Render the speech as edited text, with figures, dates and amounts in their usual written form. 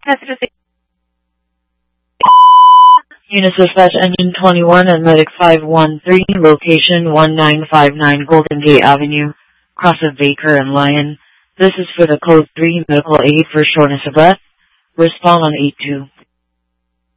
Unisys Engine 21 and Medic 513, location 1959 Golden Gate Avenue, cross of Baker and Lyon. This is for the Code 3 medical aid for shortness of breath. Respond on 82.